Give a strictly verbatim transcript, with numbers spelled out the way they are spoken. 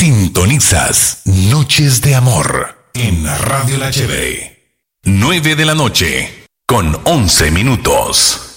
Sintonizas Noches de Amor en Radio La Cheve. nueve de la noche con once minutos.